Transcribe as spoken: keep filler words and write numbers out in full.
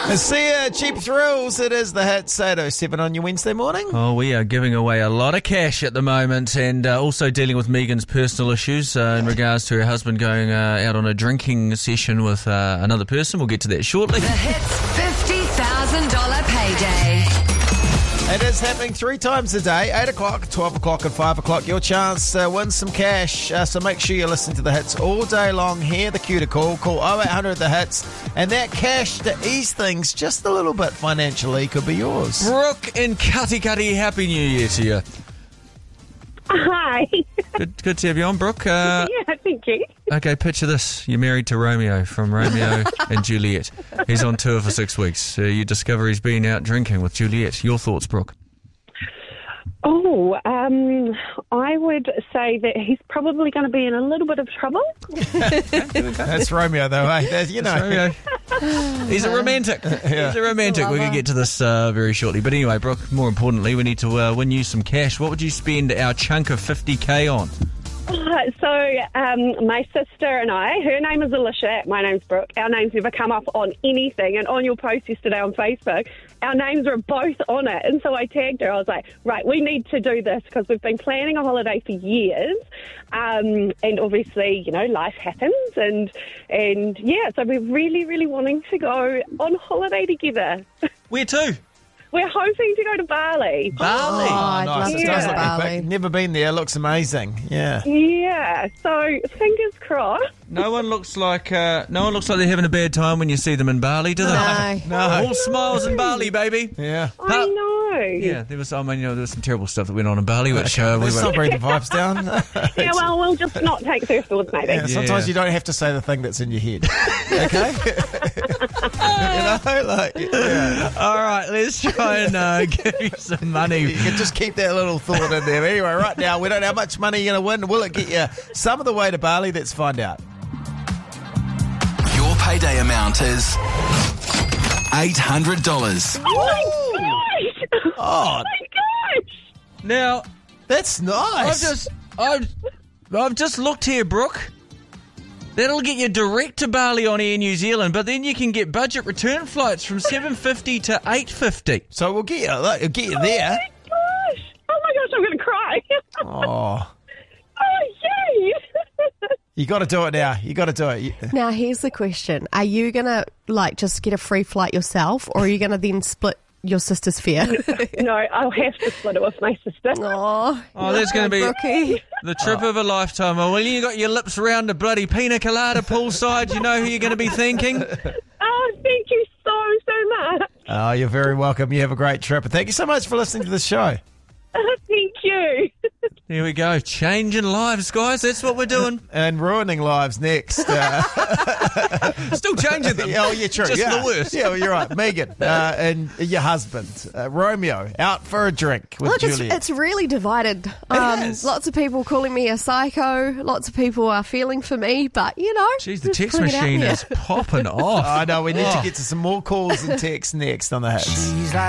See Cheap Thrills. It is the hits eight oh seven on your Wednesday morning. Oh, we are giving away a lot of cash at the moment, and uh, also dealing with Megan's personal issues uh, in regards to her husband going uh, out on a drinking session with uh, another person. We'll get to that shortly. The Hits fifty thousand dollars payday. It is happening three times a day, eight o'clock, twelve o'clock and five o'clock. Your chance to win some cash. Uh, so make sure you listen to the hits all day long. Hear the cue to call. Call oh eight hundred the hits. And that cash to ease things just a little bit financially could be yours. Brooke in Katikati, Happy New Year to you. Hi. Good, good to have you on, Brooke. Uh, Yeah, thank you. okay, picture this. You're married to Romeo from Romeo and Juliet. He's on tour for six weeks. Uh, you discover he's been out drinking with Juliet. Your thoughts, Brooke? Oh, um, I would say that he's probably going to be in a little bit of trouble. That's Romeo, though, eh? That's, you know. Romeo. He's a romantic. Yeah. He's a romantic. We're going to get to this uh, very shortly. But anyway, Brooke, more importantly, we need to uh, win you some cash. What would you spend our chunk of fifty K on? Uh, so um, my sister and I, her name is Alicia, my name's Brooke. Our names never come up on anything. And on your post yesterday on Facebook, our names were both on it. And so I tagged her. I was like, right, we need to do this because we've been planning a holiday for years. Um, and obviously, you know, life happens. And, and yeah, so we're really, really wanting to go on holiday together. Where to? We're hoping to go to Bali. Bali. Oh, I'd nice. love It to does go look to epic. Bali. Never been there. Looks amazing. Yeah. Yeah, so fingers crossed. No one looks like uh, no one looks like they're having a bad time when you see them in Bali, do they? No. All smiles in Bali, baby. Yeah. I know. Yeah, there was. I mean, you know, there was some terrible stuff that went on in Bali, which uh, we Let's not won't. bring the vibes down. Yeah, well, we'll just not take surfboards, maybe. Yeah, sometimes Yeah. you don't have to say the thing that's in your head. Okay? you know, like, yeah. All right, let's try and uh, give you some money. You can just keep that little thought in there. Anyway, right now, we don't know how much money you're going to win. Will it get you some of the way to Bali? Let's find out. Your payday amount is eight hundred dollars. Oh, my gosh! Oh, Oh, my gosh! Now, that's I've nice. just, I've, I've just looked here, Brooke. That'll get you direct to Bali on Air New Zealand, but then you can get budget return flights from seven fifty to eight fifty. So we'll get you, look, we'll get you there. Oh, my gosh! Oh, my gosh, I'm going to cry. Oh, Oh, yay! you got to do it now. You got to do it. You- Now, here's the question. Are you going to, like, just get a free flight yourself, or are you going to then split your sister's fare? No, I'll have to split it with my sister. Oh, Oh, that's going to be Brookie. the trip of a lifetime. Oh, well, you got your lips around a bloody pina colada poolside. You know who you're going to be thanking? Oh, thank you so, so much. Oh, you're very welcome. You have a great trip. And thank you so much for listening to the show. Thank you. There we go. Changing lives, guys. That's what we're doing. And ruining lives next. Uh, Still changing them. oh, yeah, true. Just yeah. the worst. Yeah, well, you're right. Megan uh, and your husband, uh, Romeo, out for a drink with Look, it's, Juliet. it's really divided. Um, is. lots of people calling me a psycho. Lots of people are feeling for me, but, you know. Jeez, the just text putting it out machine there. is popping off. I know, we need Oh. to get to some more calls and texts next on the hits.